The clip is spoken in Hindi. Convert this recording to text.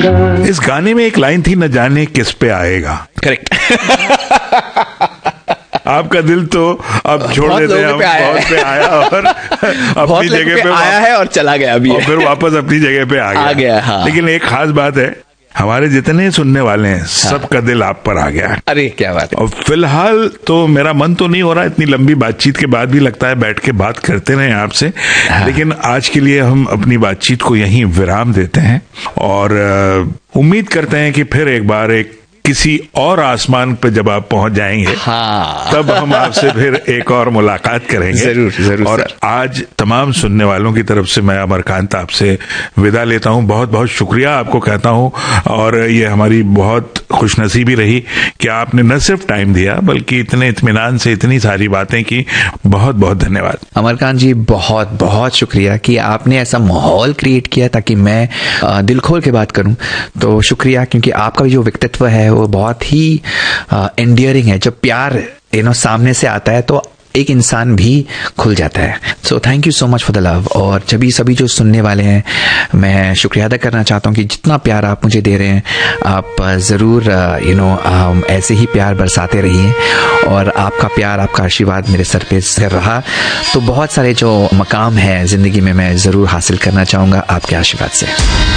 इस गाने में एक लाइन थी, न जाने किस पे आएगा। करेक्ट। आपका दिल तो अब छोड़ देते हैं, हम बहुत पे आया और अपनी जगह पे आया है और चला गया अभी, और फिर वापस अपनी जगह पे आ गया। हाँ। लेकिन एक खास बात है, हमारे जितने सुनने वाले हैं सबका दिल आप पर आ गया है। अरे क्या बात है। और फिलहाल तो मेरा मन तो नहीं हो रहा, इतनी लंबी बातचीत के बाद भी लगता है बैठ के बात करते रहे आपसे। लेकिन आज के लिए हम अपनी बातचीत को यहीं विराम देते हैं और उम्मीद करते हैं कि फिर एक बार किसी और आसमान पे जब आप पहुंच जाएंगे, तब हम आपसे फिर एक और मुलाकात करेंगे। जरूर और सर। आज तमाम सुनने वालों की तरफ से मैं अमरकांत आपसे विदा लेता हूं। बहुत बहुत शुक्रिया आपको कहता हूं और ये हमारी बहुत खुशनसीबी रही कि आपने न सिर्फ टाइम दिया बल्कि इतने इत्मीनान से इतनी सारी बातें की। बहुत बहुत धन्यवाद अमरकांत जी, बहुत बहुत शुक्रिया कि आपने ऐसा माहौल क्रिएट किया ताकि मैं दिल खोल के बात करूं। तो शुक्रिया, क्योंकि आपका जो व्यक्तित्व है वो बहुत ही एंडियरिंग है। जब प्यार सामने से आता है तो एक इंसान भी खुल जाता है। So thank you so much for the love. और सभी जो सुनने वाले हैं, मैं शुक्रिया अदा करना चाहता हूँ कि जितना प्यार आप मुझे दे रहे हैं, आप जरूर ऐसे ही प्यार बरसाते रहिए। और आपका प्यार, आपका आशीर्वाद मेरे सर पे से रहा तो बहुत सारे जो मकाम है जिंदगी में मैं जरूर हासिल करना चाहूंगा आपके आशीर्वाद से।